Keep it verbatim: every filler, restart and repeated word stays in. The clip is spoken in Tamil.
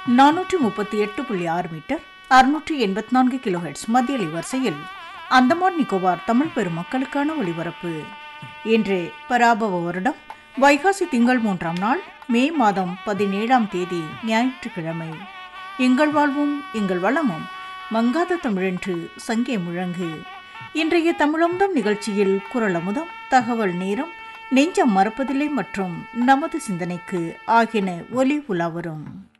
நானூற்றி முப்பத்தி எட்டு புள்ளி ஆறு மீட்டர் அறுநூற்றி எண்பத்தி நான்கு கிலோஹெட்ஸ் மத்திய அலைவரிசையில் அந்தமான் நிக்கோபார் தமிழ் பெருமக்களுக்கான ஒலிபரப்பு. இன்று பராபவ வருடம் வைகாசி திங்கள் மூன்றாம் நாள் மே மாதம் பதினேழாம் தேதி ஞாயிற்றுக்கிழமை. எங்கள் வாழ்வும் எங்கள் வளமும் மங்காத தமிழென்று சங்கே முழங்கு. இன்றைய தமிழமுதம் நிகழ்ச்சியில் குரலமுதம், தகவல் நேரம், நெஞ்சம் மறப்பதில்லை மற்றும் நமது சிந்தனைக்கு ஆகியன ஒலி உலா வரும்.